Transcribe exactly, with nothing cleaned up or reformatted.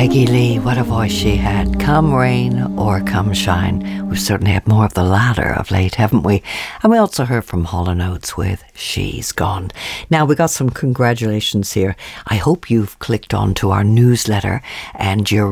Peggy Lee, what a voice she had. Come rain or come shine. We've certainly had more of the latter of late, haven't we? And we also heard from Hall and Oates with She's Gone. Now, we got some congratulations here. I hope you've clicked on to our newsletter and you're